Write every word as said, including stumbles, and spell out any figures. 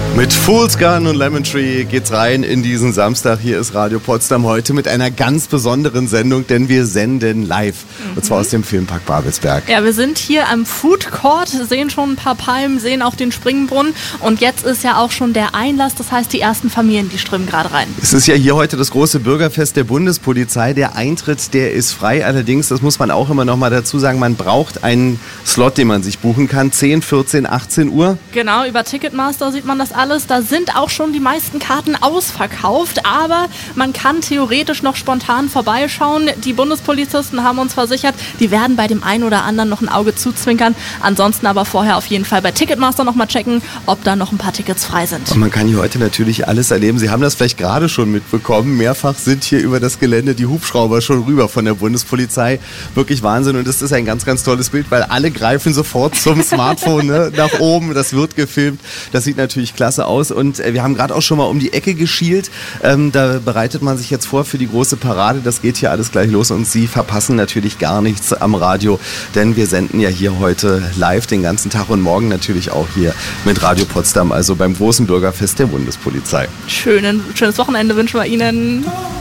Mit Fool's Gun und Lemon Tree geht's rein in diesen Samstag. Hier ist Radio Potsdam heute mit einer ganz besonderen Sendung, denn wir senden live. Mhm. Und zwar aus dem Filmpark Babelsberg. Ja, wir sind hier am Food Court, sehen schon ein paar Palmen, sehen auch den Springbrunnen. Und jetzt ist ja auch schon der Einlass, das heißt die ersten Familien, die strömen gerade rein. Es ist ja hier heute das große Bürgerfest der Bundespolizei. Der Eintritt, der ist frei. Allerdings, das muss man auch immer noch mal dazu sagen, man braucht einen Slot, den man sich buchen kann. zehn, vierzehn, achtzehn Uhr. Genau, über Ticketmaster sieht man das alles. Da sind auch schon die meisten Karten ausverkauft, aber man kann theoretisch noch spontan vorbeischauen. Die Bundespolizisten haben uns versichert, die werden bei dem einen oder anderen noch ein Auge zuzwinkern. Ansonsten aber vorher auf jeden Fall bei Ticketmaster noch mal checken, ob da noch ein paar Tickets frei sind. Und man kann hier heute natürlich alles erleben. Sie haben das vielleicht gerade schon mitbekommen. Mehrfach sind hier über das Gelände die Hubschrauber schon rüber von der Bundespolizei. Wirklich Wahnsinn. Und das ist ein ganz, ganz tolles Bild, weil alle greifen sofort zum Smartphone ne, nach oben. Das wird gefilmt. Das sieht natürlich klasse aus. Und äh, wir haben gerade auch schon mal um die Ecke geschielt. Ähm, da bereitet man sich jetzt vor für die große Parade. Das geht hier alles gleich los und Sie verpassen natürlich gar nichts am Radio, denn wir senden ja hier heute live den ganzen Tag und morgen natürlich auch hier mit Radio Potsdam, also beim großen Bürgerfest der Bundespolizei. Schönen, schönes Wochenende wünschen wir Ihnen.